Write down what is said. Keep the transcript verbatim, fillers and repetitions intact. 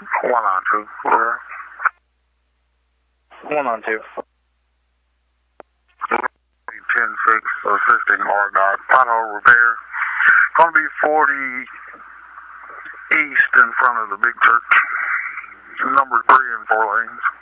One on two. Where? One on two. ten six, assisting R dot. Pothole repair. Gonna be forty east in front of the big church. Number three and four lanes.